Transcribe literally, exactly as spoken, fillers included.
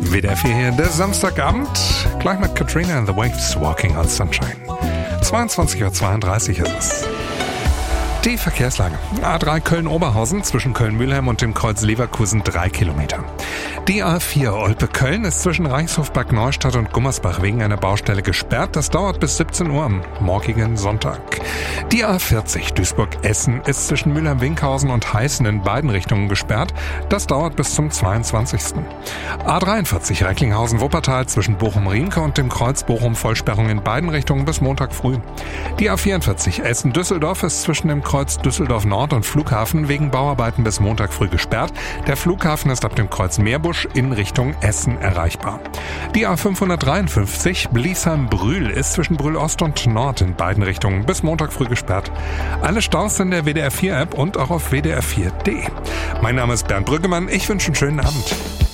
W D R vier hier, der Samstagabend, gleich mit Katrina and the Waves, Walking on Sunshine. zweiundzwanzig Uhr zweiunddreißig ist es. Die Verkehrslage. A drei Köln-Oberhausen zwischen Köln-Mülheim und dem Kreuz Leverkusen drei Kilometer. Die A vier Olpe-Köln ist zwischen Reichshof-Bad Neustadt und Gummersbach wegen einer Baustelle gesperrt. Das dauert bis siebzehn Uhr am morgigen Sonntag. Die A vierzig Duisburg-Essen ist zwischen Mülheim-Winkhausen und Heißen in beiden Richtungen gesperrt. Das dauert bis zum zweiundzwanzigsten A dreiundvierzig Recklinghausen-Wuppertal zwischen Bochum-Riemke und dem Kreuz Bochum-Vollsperrung in beiden Richtungen bis Montag früh. Die A vierundvierzig Essen-Düsseldorf ist zwischen dem Kreuz Düsseldorf Nord und Flughafen wegen Bauarbeiten bis Montag früh gesperrt. Der Flughafen ist ab dem Kreuz Meerbusch in Richtung Essen erreichbar. Die A fünfhundertdreiundfünfzig Bliesheim-Brühl ist zwischen Brühl Ost und Nord in beiden Richtungen bis Montag früh gesperrt. Alle Staus in der W D R vier App und auch auf W D R vier Punkt D. Mein Name ist Bernd Brüggemann. Ich wünsche einen schönen Abend.